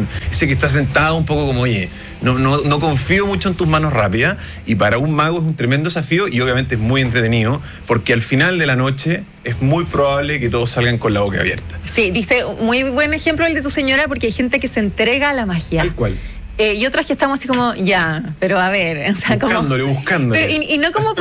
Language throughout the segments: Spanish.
corazón, ese que está sentado un poco como, oye, no confío mucho en tus manos rápidas, y para un mago es un tremendo desafío y obviamente es muy entretenido porque al final de la noche es muy probable que todos salgan con la boca abierta. Sí, diste muy buen ejemplo el de tu señora, porque hay gente que se entrega a la magia. Tal cual. Y otras que estamos así como, ya, pero a ver, o sea, buscándole. Pero, y no como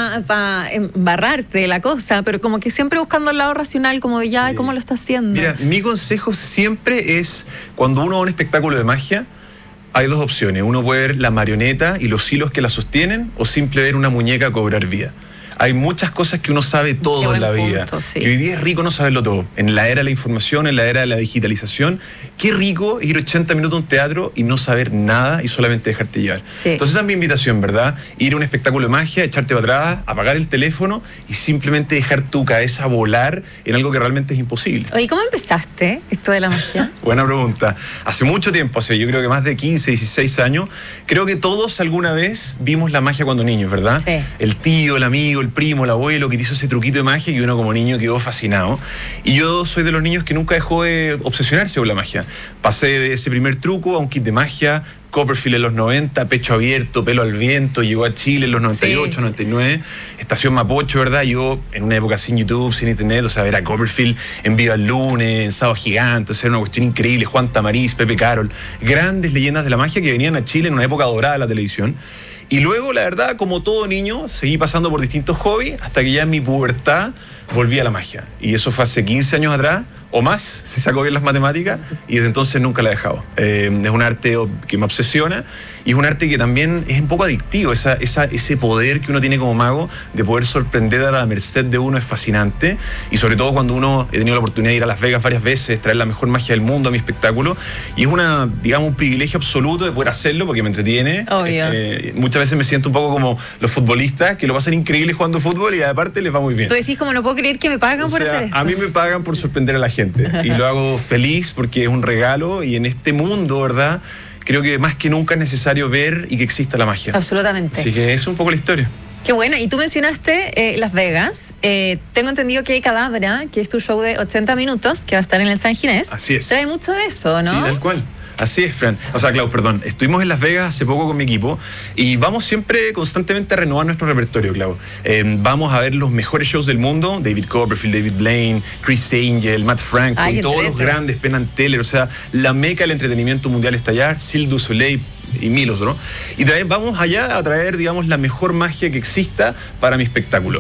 para embarrarte la cosa, pero como que siempre buscando el lado racional, como de ya, sí. ¿Cómo lo está haciendo? Mira, mi consejo siempre es, cuando uno va a un espectáculo de magia, hay dos opciones. Uno puede ver la marioneta y los hilos que la sostienen, o simple ver una muñeca cobrar vida. Hay muchas cosas que uno sabe todo en la vida. Sí. Y hoy día es rico no saberlo todo. En la era de la información, en la era de la digitalización, qué rico ir 80 minutos a un teatro y no saber nada y solamente dejarte llevar. Sí. Entonces esa es mi invitación, ¿verdad? Ir a un espectáculo de magia, echarte para atrás, apagar el teléfono y simplemente dejar tu cabeza volar en algo que realmente es imposible. Oye, ¿cómo empezaste esto de la magia? Buena pregunta. Hace mucho tiempo, yo creo que más de 15, 16 años, creo que todos alguna vez vimos la magia cuando niños, ¿verdad? Sí. El tío, el amigo, el primo, el abuelo que te hizo ese truquito de magia y uno como niño quedó fascinado. Y yo soy de los niños que nunca dejó de obsesionarse con la magia. Pasé de ese primer truco a un kit de magia, Copperfield en los 90, pecho abierto, pelo al viento, llegó a Chile en los 98, sí. 99, Estación Mapocho, ¿verdad? Yo en una época sin YouTube, sin internet, o sea, ver a Copperfield en Viva el Lunes, en Sábado Gigante, o sea, era una cuestión increíble, Juan Tamariz, Pepe Carol, grandes leyendas de la magia que venían a Chile en una época dorada de la televisión. Y luego, la verdad, como todo niño, seguí pasando por distintos hobbies hasta que ya en mi pubertad volví a la magia. Y eso fue hace 15 años atrás, o más, si saco bien las matemáticas, y desde entonces nunca la he dejado. Es un arte que me obsesiona y es un arte que también es un poco adictivo. Ese poder que uno tiene como mago de poder sorprender a la merced de uno es fascinante, y sobre todo cuando uno, he tenido la oportunidad de ir a Las Vegas varias veces, traer la mejor magia del mundo a mi espectáculo, y es un privilegio absoluto de poder hacerlo porque me entretiene. Muchas veces me siento un poco como los futbolistas que lo pasan increíble jugando fútbol y aparte les va muy bien. Tú decís como, no puedo creer que me pagan por hacer esto. A mí me pagan por sorprender a la gente y lo hago feliz porque es un regalo, y en este mundo, ¿verdad?, creo que más que nunca es necesario ver y que exista la magia. Absolutamente. Así que es un poco la historia. Qué buena. Y tú mencionaste Las Vegas. Tengo entendido que hay Cadabra, que es tu show de 80 minutos, que va a estar en el San Ginés. Así es. Trae mucho de eso, ¿no? Sí, tal cual. Así es, Fran. O sea, Clau, perdón. Estuvimos en Las Vegas hace poco con mi equipo y vamos siempre constantemente a renovar nuestro repertorio, Clau. Vamos a ver los mejores shows del mundo. David Copperfield, David Blaine, Chris Angel, Matt Franco, y todos los grandes, Penn and Teller. O sea, la meca del entretenimiento mundial está allá. Cirque du Soleil y miles, ¿no? Y también vamos allá a traer, digamos, la mejor magia que exista para mi espectáculo.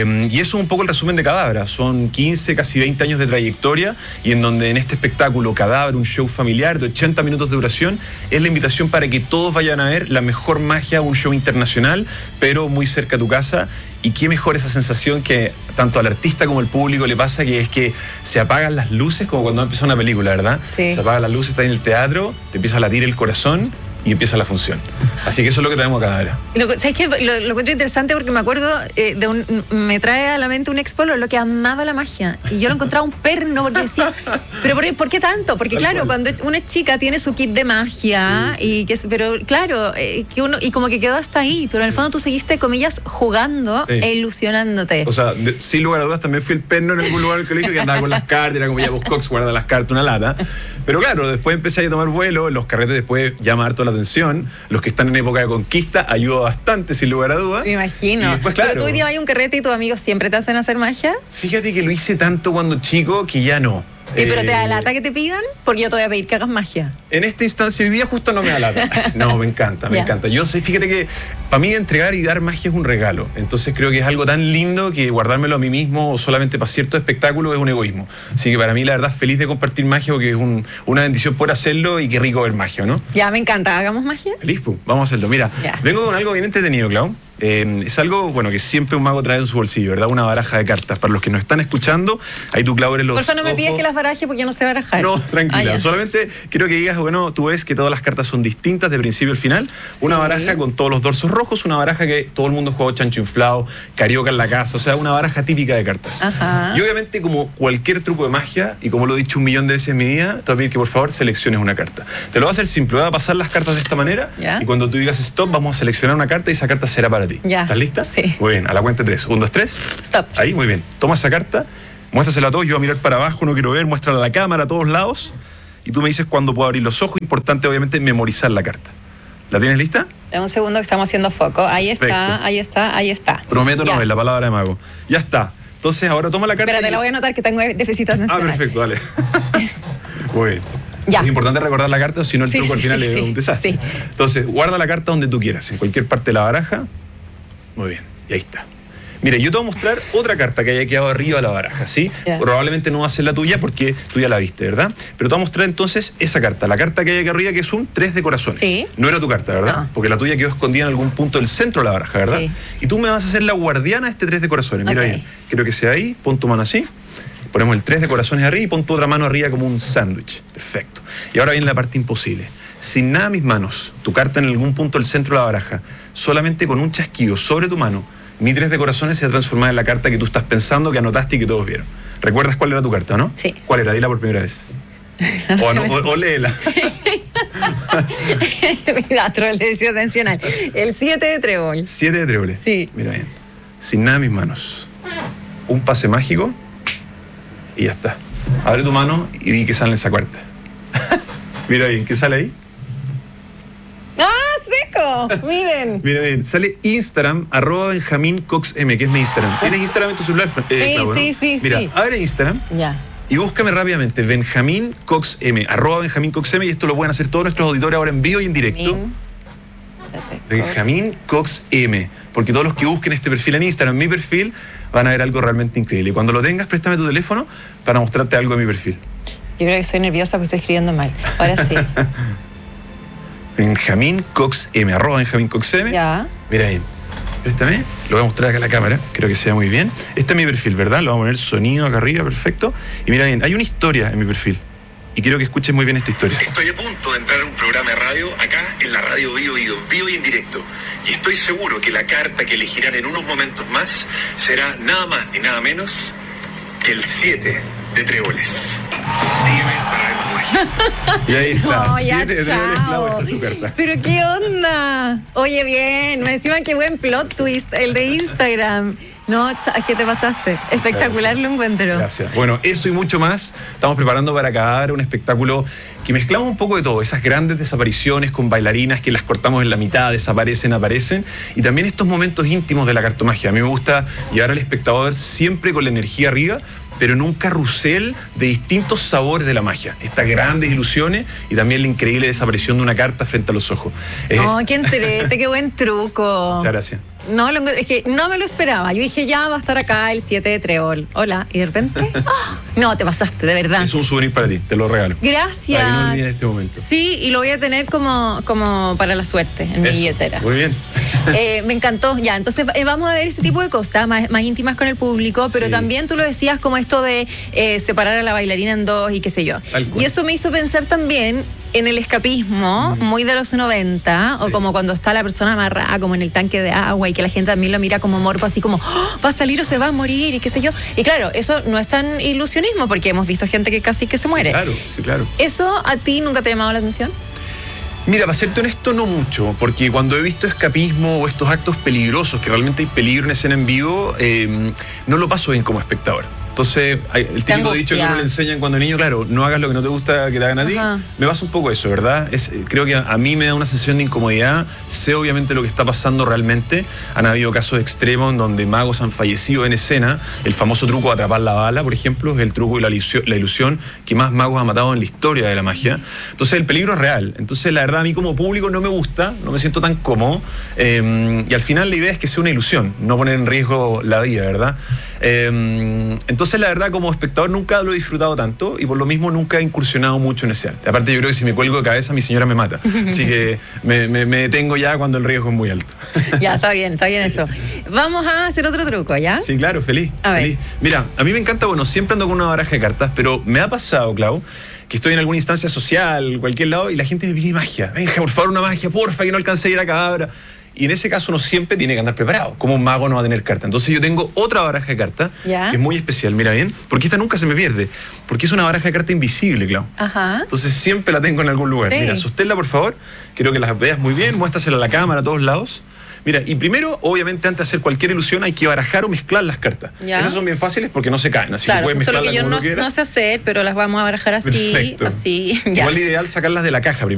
Y eso es un poco el resumen de Cadabra. Son 15, casi 20 años de trayectoria, y en donde en este espectáculo Cadabra, un show familiar de 80 minutos de duración, es la invitación para que todos vayan a ver la mejor magia, un show internacional, pero muy cerca a tu casa. Y qué mejor esa sensación que tanto al artista como al público le pasa, que es que se apagan las luces, como cuando empieza una película, ¿verdad? Sí. Se apagan las luces, estás en el teatro, te empieza a latir el corazón y empieza la función. Así que eso es lo que traemos a Cadabra. ¿Sabes qué? Lo encuentro interesante porque me acuerdo me trae a la mente un expololo que amaba la magia, y yo lo encontraba un perno porque decía, ¿pero por qué tanto? Porque claro, cuando una chica tiene su kit de magia, sí. Pero claro, que uno, y como que quedó hasta ahí, pero en el fondo tú seguiste, comillas, jugando, sí, e ilusionándote. O sea, sin lugar a dudas también fui el perno en algún lugar del colegio que andaba con las cartas, era como ya vos Cox guarda las cartas, una lata. Pero claro, después empecé a tomar vuelo, los carretes después llama harto la atención, los que están en época de conquista ayuda bastante, sin lugar a dudas. Me imagino. Después, claro, pero tú hoy día vas a un carrete y tus amigos siempre te hacen hacer magia. Fíjate que lo hice tanto cuando chico que ya no. ¿Pero te da lata que te pidan? Porque yo te voy a pedir que hagas magia. En esta instancia hoy día justo no me da lata. No, me encanta, me encanta. Yo sé, fíjate que para mí entregar y dar magia es un regalo. Entonces creo que es algo tan lindo que guardármelo a mí mismo o solamente para ciertos espectáculos es un egoísmo. Así que para mí la verdad feliz de compartir magia, porque es una bendición poder hacerlo, y qué rico ver magia, ¿no? Ya, me encanta. ¿Hagamos magia? Feliz, pues, vamos a hacerlo. Mira, vengo con algo bien entretenido, Clau. Es algo, bueno, que siempre un mago trae en su bolsillo, ¿verdad? Una baraja de cartas. Para los que nos están escuchando, ahí tú, Clau, eres los... Por favor, no me pides que las baraje porque yo no sé barajar. No, tranquila. Solamente quiero que digas, bueno, tú ves que todas las cartas son distintas de principio al final. Sí. Una baraja con todos los dorsos rojos, una baraja que todo el mundo juega chancho inflado, carioca en la casa, o sea, una baraja típica de cartas. Ajá. Y obviamente, como cualquier truco de magia, y como lo he dicho 1.000.000 de veces en mi vida, te voy a pedir que por favor selecciones una carta. Te lo voy a hacer simple, voy a pasar las cartas de esta manera, y cuando tú digas stop, vamos a seleccionar una carta y esa carta será para ti. Ya. ¿Estás lista? Sí. Muy bien, a la cuenta de 3. 1, 2, 3. Stop. Ahí, muy bien. Toma esa carta, muéstrasela a todos, yo voy a mirar para abajo, no quiero ver, muéstrala a la cámara, a todos lados. y tú me dices cuándo puedo abrir los ojos. Importante, obviamente, memorizar la carta. ¿La tienes lista? Dame un segundo que estamos haciendo foco. Ahí está, Perfecto. ahí está, ahí está. Prometo Ya. no es la palabra de mago. Ya está. Entonces, ahora toma la carta. Espérate, la voy a anotar que tengo déficit atencional. Perfecto, dale. Muy bien. Ya. Es importante recordar la carta, si no el Sí, truco al sí, final sí, es sí. un desastre. Sí. Entonces, guarda la carta donde tú quieras, en cualquier parte de la baraja. Muy bien, y ahí está. Mira, yo te voy a mostrar otra carta que haya quedado arriba de la baraja, ¿sí? Ya. Probablemente no va a ser la tuya porque tú ya la viste, ¿verdad? Pero te voy a mostrar entonces esa carta, la carta que hay aquí arriba, que es un 3 de corazones. Sí. No era tu carta, ¿verdad? No. Porque la tuya quedó escondida en algún punto del centro de la baraja, ¿verdad? Sí. Y tú me vas a hacer la guardiana de este 3 de corazones. Mira Ok. bien, quiero que sea ahí, pon tu mano así. Ponemos el 3 de corazones arriba y pon tu otra mano arriba como un sándwich. Perfecto. Y ahora viene la parte imposible. Sin nada en mis manos, tu carta en algún punto del centro de la baraja, solamente con un chasquido sobre tu mano, mi 3 de corazones se ha transformado en la carta que tú estás pensando, que anotaste y que todos vieron. ¿Recuerdas cuál era tu carta, no? Sí. ¿Cuál era? Dila por primera vez. O léela. Déficit atencional. El 7 de trébol. 7 de tréboles. Sí. Mira bien. Sin nada en mis manos. Un pase mágico y ya está. Abre tu mano y vi que sale esa carta. Mira bien, ¿qué sale ahí? ¡Ah, seco! Miren. Mira bien, sale Instagram, @BenjamínCoxM, que es mi Instagram. ¿Tienes Instagram en tu celular? Sí, Clau, ¿no? sí, Mira, sí. abre Instagram Ya. y búscame rápidamente, BenjamínCoxM, @BenjamínCoxM, y esto lo pueden hacer todos nuestros auditores ahora en vivo y en directo. Benjamín Cox M, porque todos los que busquen este perfil en Instagram, mi perfil, van a ver algo realmente increíble. Y cuando lo tengas, préstame tu teléfono para mostrarte algo de mi perfil. Yo creo que estoy nerviosa porque estoy escribiendo mal. Ahora sí. Benjamín Cox M, @Benjamín Cox M. Ya. Mira bien, préstame, lo voy a mostrar acá a la cámara, creo que sea muy bien. Este es mi perfil, ¿verdad? Lo vamos a poner sonido acá arriba, perfecto. Y mira bien, hay una historia en mi perfil. Y quiero que escuches muy bien esta historia. Estoy a punto de entrar a un programa de radio acá en la radio Vivo y en directo. Y estoy seguro que la carta que elegirán en unos momentos más será nada más ni nada menos que el 7 de tréboles. Sígueme para ver más magia. Y ahí está, No, ya, 7 de tréboles, chao. Clau, esa es tu carta. Pero qué onda. Oye, bien. Encima qué buen plot twist el de Instagram. No, es que te pasaste. Espectacular lo encuentro. Gracias. Bueno, eso y mucho más estamos preparando para acabar un espectáculo que mezclamos un poco de todo. Esas grandes desapariciones con bailarinas que las cortamos en la mitad, desaparecen, aparecen. Y también estos momentos íntimos de la cartomagia. A mí me gusta llevar al espectador siempre con la energía arriba, pero en un carrusel de distintos sabores de la magia. Estas grandes ilusiones y también la increíble desaparición de una carta frente a los ojos. No, qué entrete, qué buen truco. Muchas gracias. No, es que no me lo esperaba. Yo dije, ya va a estar acá el 7 de trébol. Hola. Y de repente, no, te pasaste, de verdad. Es un souvenir para ti, te lo regalo. Gracias. Para que no olvides este momento. Sí, y lo voy a tener como para la suerte en mi Eso, billetera. muy bien. Me encantó. Ya, entonces vamos a ver este tipo de cosas más íntimas con el público, pero Sí. también tú lo decías como esto de separar a la bailarina en dos y qué sé yo. Tal cual. Y eso me hizo pensar también en el escapismo, muy de los 90, Sí. o como cuando está la persona amarrada como en el tanque de agua y que la gente también lo mira como morbo, así como, "Oh, va a salir o se va a morir y qué sé yo". Y claro, eso no es tan ilusionismo porque hemos visto gente que casi que se muere. Claro, sí, claro. ¿Eso a ti nunca te ha llamado la atención? Mira, para serte honesto, no mucho, porque cuando he visto escapismo o estos actos peligrosos, que realmente hay peligro en escena en vivo, no lo paso bien como espectador. Entonces, el típico dicho que uno le enseñan cuando niño, claro, no hagas lo que no te gusta que te hagan a ti. Ajá. Me pasa un poco eso, ¿verdad? Creo que a mí me da una sensación de incomodidad. Sé obviamente lo que está pasando realmente. Han habido casos extremos en donde magos han fallecido en escena. El famoso truco de atrapar la bala, por ejemplo, es el truco y la ilusión que más magos han matado en la historia de la magia. Entonces, el peligro es real. Entonces, la verdad, a mí como público no me gusta, no me siento tan cómodo. Y al final la idea es que sea una ilusión, no poner en riesgo la vida, ¿verdad? Entonces, la verdad, como espectador nunca lo he disfrutado tanto y por lo mismo nunca he incursionado mucho en ese arte. Aparte, yo creo que si me cuelgo de cabeza, mi señora me mata. Así que me detengo ya cuando el riesgo es muy alto. Ya, está bien eso. Vamos a hacer otro truco, ¿ya? Sí, claro, feliz. A ver. Feliz. Mira, a mí me encanta, bueno, siempre ando con una baraja de cartas, pero me ha pasado, Clau, que estoy en alguna instancia social, cualquier lado, y la gente me pide magia. Venga, por favor, una magia, porfa, que no alcance a ir a Cadabra. Y en ese caso uno siempre tiene que andar preparado. Como un mago no va a tener carta. Entonces yo tengo otra baraja de cartas ¿Ya? que es muy especial, mira bien, porque esta nunca se me pierde, porque es una baraja de cartas invisible, Clau. Ajá. Entonces siempre la tengo en algún lugar. Sí. Mira, sosténla por favor, quiero que las veas muy bien, muéstrasela a la cámara a todos lados. Mira, y primero, obviamente, antes de hacer cualquier ilusión, hay que barajar o mezclar las cartas. Ya. Esas son bien fáciles porque no se caen, así Claro, que puedes justo lo mezclarlas que yo como tú quieras. no sé hacer, pero las vamos a barajar así, Perfecto. así. Ya. Igual ideal sacarlas de la caja primero.